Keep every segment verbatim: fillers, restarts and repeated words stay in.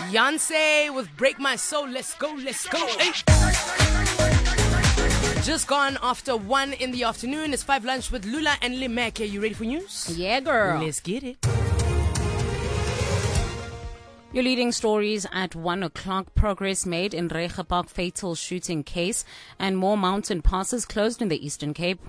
Beyonce with Break My Soul. Let's go, let's go. Hey. Just gone after one in the afternoon. It's five lunch with Lula and Limek. Are you ready for news? Yeah, girl. Let's get it. Your leading stories at one o'clock. Progress made in Regenbach fatal shooting case, and more mountain passes closed in the Eastern Cape.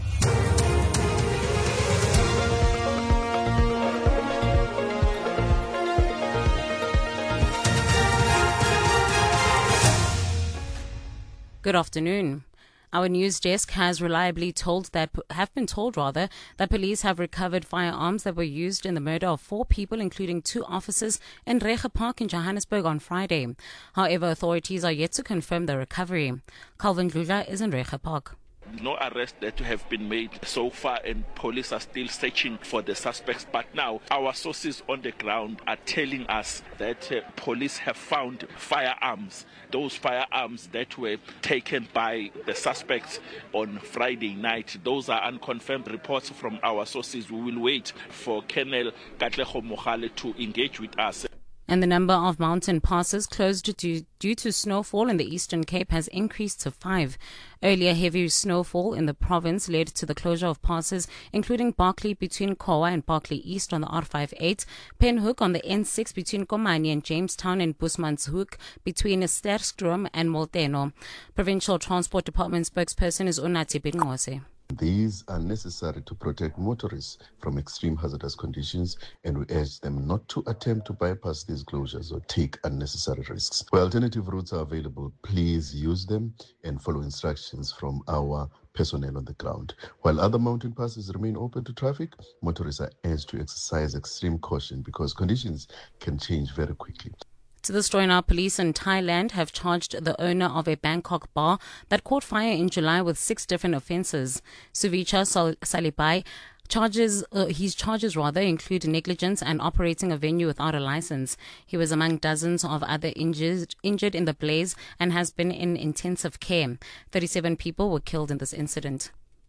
Good afternoon. Our news desk has reliably told that have been told rather that police have recovered firearms that were used in the murder of four people, including two officers in Regenbach in Johannesburg on Friday. However, authorities are yet to confirm the recovery. Calvin Glula is in Regenbach. No arrests that have been made so far, and police are still searching for the suspects. But now our sources on the ground are telling us that uh, police have found firearms. Those firearms that were taken by the suspects on Friday night. Those are unconfirmed reports from our sources. We will wait for Colonel Katlego Mogale to engage with us. And the number of mountain passes closed due, due to snowfall in the Eastern Cape has increased to five. Earlier, heavy snowfall in the province led to the closure of passes, including Barkley between Kowa and Barkley East on the R fifty-eight, Penhoek on the N six between Komani and Jamestown, and Bushmanshoek between Sterskroom and Molteno. Provincial Transport Department spokesperson is Unati Bingose. These are necessary to protect motorists from extreme hazardous conditions, and we urge them not to attempt to bypass these closures or take unnecessary risks. Where alternative routes are available, please use them and follow instructions from our personnel on the ground. While other mountain passes remain open to traffic, motorists are urged to exercise extreme caution because conditions can change very quickly. To the story now, police in Thailand have charged the owner of a Bangkok bar that caught fire in July with six different offences. Suvicha Sal- Salibai charges, uh, his charges rather include negligence and operating a venue without a license. He was among dozens of other injured, injured in the blaze and has been in intensive care. thirty-seven people were killed in this incident.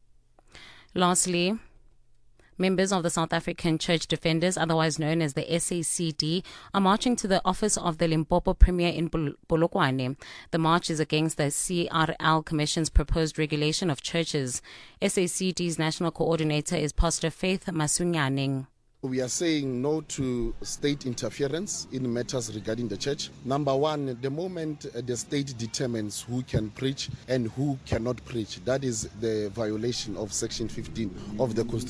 Lastly, members of the South African Church Defenders, otherwise known as the S A C D, are marching to the office of the Limpopo Premier in Polokwane. The march is against the C R L Commission's proposed regulation of churches. S A C D's national coordinator is Pastor Faith Masunyaning. We are saying no to state interference in matters regarding the church. Number one, the moment the state determines who can preach and who cannot preach, that is the violation of Section fifteen of the Constitution.